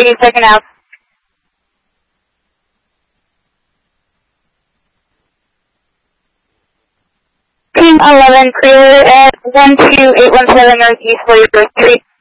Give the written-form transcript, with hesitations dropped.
you, second out. Team 11, clear at 12817 Northeast for your first 3.